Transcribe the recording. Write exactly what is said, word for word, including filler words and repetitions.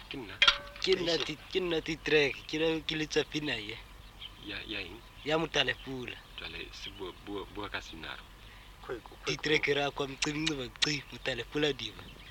Kinna. Kinna ti kinna ti trek kila kilitsa pina ye. Ya ya in. Ya mutale pula. Tale si bu bu bu kasinaro. Ti trek ra kwa mtsimnga mtsi mutale pula diva.